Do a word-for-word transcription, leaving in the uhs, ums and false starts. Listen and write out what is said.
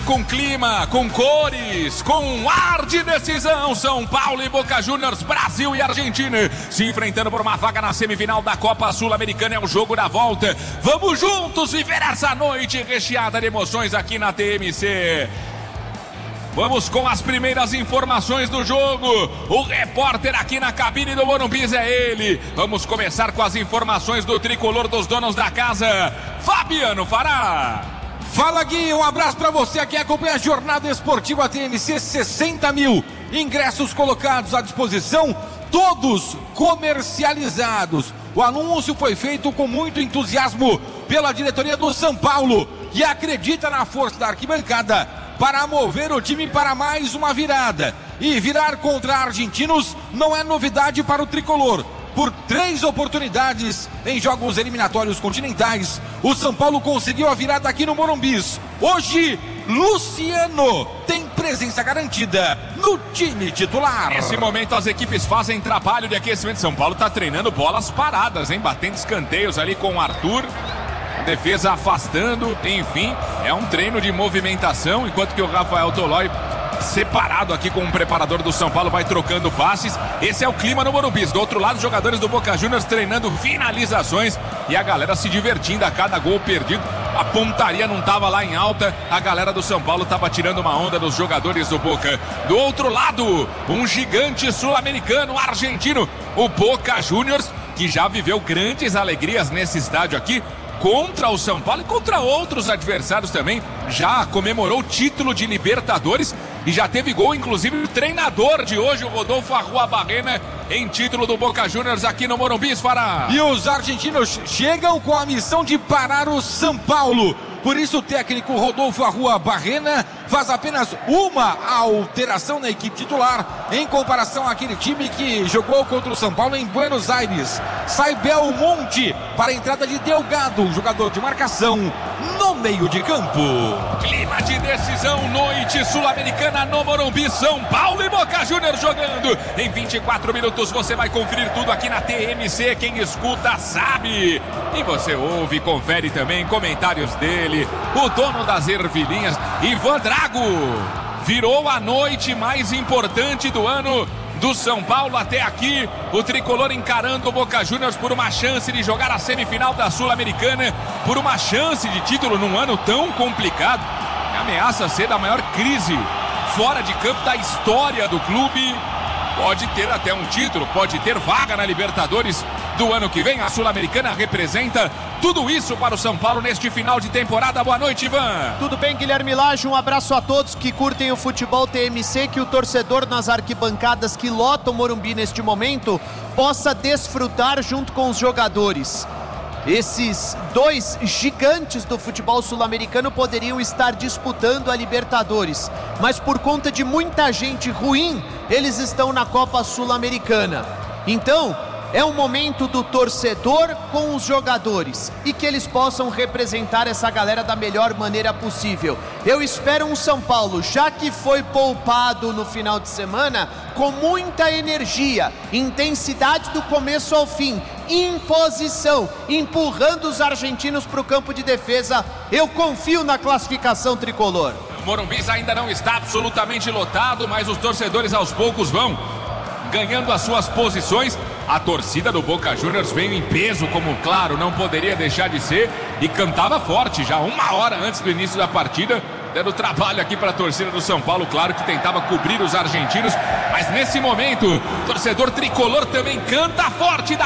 com clima, com cores, com ar de decisão. São Paulo e Boca Juniors, Brasil e Argentina se enfrentando por uma vaga na semifinal da Copa Sul-Americana. É o jogo da volta. Vamos juntos viver essa noite recheada de emoções aqui na T M C. Vamos com as primeiras informações do jogo. O repórter aqui na cabine do Morumbi é ele. Vamos começar com as informações do tricolor dos donos da casa, Fabiano Fará. Fala, Gui, um abraço para você que acompanha a jornada esportiva T M C. Sessenta mil ingressos colocados à disposição, todos comercializados. O anúncio foi feito com muito entusiasmo pela diretoria do São Paulo, que acredita na força da arquibancada para mover o time para mais uma virada. E virar contra argentinos não é novidade para o tricolor. Por três oportunidades em jogos eliminatórios continentais, o São Paulo conseguiu a virada aqui no Morumbi. Hoje, Luciano tem presença garantida no time titular. Nesse momento as equipes fazem trabalho de aquecimento. São Paulo está treinando bolas paradas, hein? Batendo escanteios ali com o Arthur. Defesa afastando, enfim, é um treino de movimentação, enquanto que o Rafael Tolói, separado aqui com o preparador do São Paulo, vai trocando passes. Esse é o clima no Morumbi. Do outro lado, os jogadores do Boca Juniors treinando finalizações e a galera se divertindo a cada gol perdido. A pontaria não estava lá em alta, a galera do São Paulo estava tirando uma onda dos jogadores do Boca. Do outro lado, um gigante sul-americano, argentino, o Boca Juniors, que já viveu grandes alegrias nesse estádio aqui, contra o São Paulo e contra outros adversários também. Já comemorou o título de Libertadores e já teve gol, inclusive o treinador de hoje, o Rodolfo Arruabarrena, em título do Boca Juniors aqui no Morumbi, Fará. E os argentinos chegam com a missão de parar o São Paulo. Por isso o técnico Rodolfo Arruabarrena faz apenas uma alteração na equipe titular em comparação àquele time que jogou contra o São Paulo em Buenos Aires. Sai Belmonte para a entrada de Delgado, um jogador de marcação no meio de campo. Clima de decisão, noite sul-americana no Morumbi. São Paulo e Boca Juniors jogando. Em vinte e quatro minutos você vai conferir tudo aqui na T M C. Quem escuta sabe. E você ouve e confere também comentários dele. O dono das ervilhinhas, Ivan Drago, virou a noite mais importante do ano do São Paulo até aqui. O tricolor encarando o Boca Juniors por uma chance de jogar a semifinal da Sul-Americana, por uma chance de título num ano tão complicado, que ameaça ser da maior crise fora de campo da história do clube. Pode ter até um título, pode ter vaga na Libertadores do ano que vem. A Sul-Americana representa tudo isso para o São Paulo neste final de temporada. Boa noite, Ivan. Tudo bem, Guilherme Lage? Um abraço a todos que curtem o futebol T M C, que o torcedor nas arquibancadas que lotam o Morumbi neste momento possa desfrutar junto com os jogadores. Esses dois gigantes do futebol sul-americano poderiam estar disputando a Libertadores, mas por conta de muita gente ruim, eles estão na Copa Sul-Americana. Então, é um momento do torcedor com os jogadores e que eles possam representar essa galera da melhor maneira possível. Eu espero um São Paulo, já que foi poupado no final de semana, com muita energia, intensidade do começo ao fim, imposição, empurrando os argentinos para o campo de defesa. Eu confio na classificação tricolor. O Morumbi ainda não está absolutamente lotado, mas os torcedores aos poucos vão ganhando as suas posições. A torcida do Boca Juniors veio em peso, como claro, não poderia deixar de ser, e cantava forte já uma hora antes do início da partida, dando trabalho aqui para a torcida do São Paulo, claro que tentava cobrir os argentinos, mas nesse momento, o torcedor tricolor também canta forte da